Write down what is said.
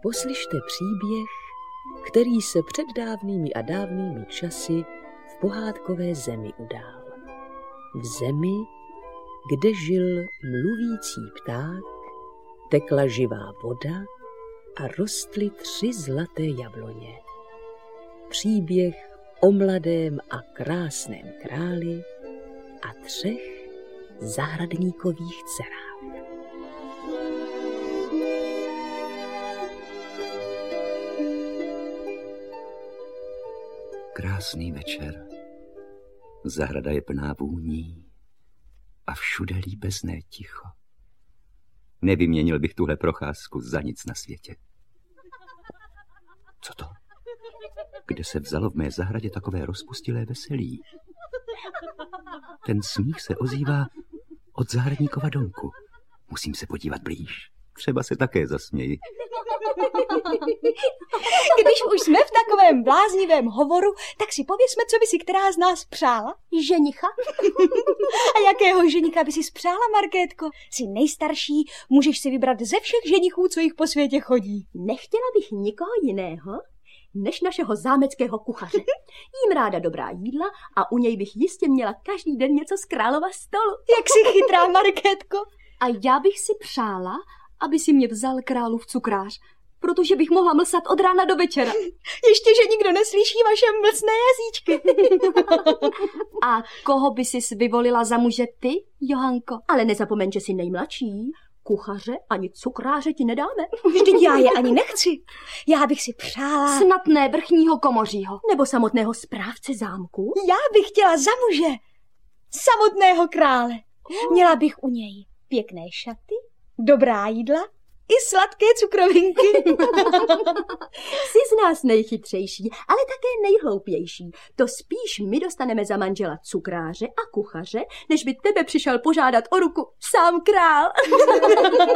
poslyšte příběh, který se před dávnými a dávnými časy v pohádkové zemi udál. V zemi, kde žil mluvící pták, tekla živá voda a rostly 3 zlaté jabloně. Příběh o mladém a krásném králi a 3 zahradníkových dcerách. Krásný večer. Zahrada je plná vůní a všude líbezné ticho. Nevyměnil bych tuhle procházku za nic na světě. Co to? Kde se vzalo v mé zahradě takové rozpustilé veselí? Ten smích se ozývá od zahradníkova domku. Musím se podívat blíž. Třeba se také zasměji. Když už jsme v takovém bláznivém hovoru, tak si pověsme, co by si která z nás přála. Ženicha? A jakého ženicha by si přála, Markétko? Jsi nejstarší, můžeš si vybrat ze všech ženichů, co jich po světě chodí. Nechtěla bych nikoho jiného, než našeho zámeckého kuchaře. Jím ráda dobrá jídla a u něj bych jistě měla každý den něco z králova stolu. Jak jsi chytrá, Markétko. A já bych si přála, aby si mě vzal králův cukrář, protože bych mohla mlsat od rána do večera. Ještě, že nikdo neslyší vaše mlsné jazyčky. A koho by si vyvolila za muže ty, Johanko? Ale nezapomeň, že jsi nejmladší. Kuchaře ani cukráře ti nedáme. Vždyť já je ani nechci. Já bych si přála... Snad ne vrchního komořího. Nebo samotného správce zámku. Já bych chtěla za muže samotného krále. Měla bych u něj pěkné šaty, dobrá jídla i sladké cukrovinky. Jsi z nás nejchytřejší, ale také nejhloupější. To spíš my dostaneme za manžela cukráře a kuchaře, než by tebe přišel požádat o ruku sám král.